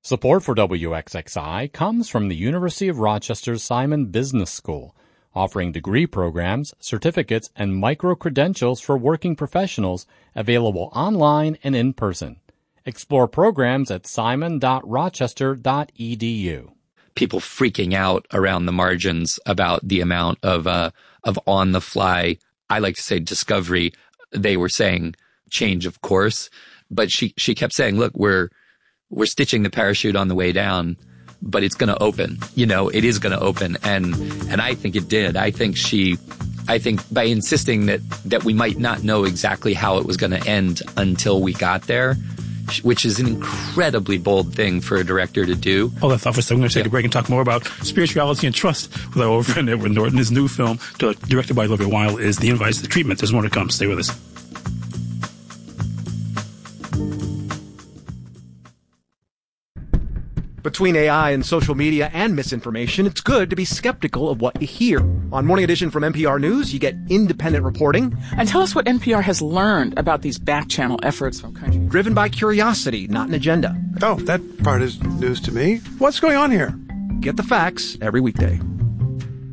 Support for WXXI comes from the University of Rochester's Simon Business School, offering degree programs, certificates, and micro-credentials for working professionals available online and in person. Explore programs at simon.rochester.edu. People freaking out around the margins about the amount of on-the-fly, I like to say discovery. They were saying change of course, but she kept saying, look, we're stitching the parachute on the way down, but it's going to open. It is going to open. And I think it did. I think by insisting that we might not know exactly how it was going to end until we got there, which is an incredibly bold thing for a director to do. Hold that thought for a second. I'm going to take a break and talk more about spirituality and trust with our old friend Edward Norton. His new film, directed by Olivia Wilde, is The Invites, The Treatment. There's more to come. Stay with us. Between AI and social media and misinformation, it's good to be skeptical of what you hear. On Morning Edition from NPR News, you get independent reporting. And tell us what NPR has learned about these back-channel efforts from countries. Driven by curiosity, not an agenda. Oh, that part is news to me. What's going on here? Get the facts every weekday.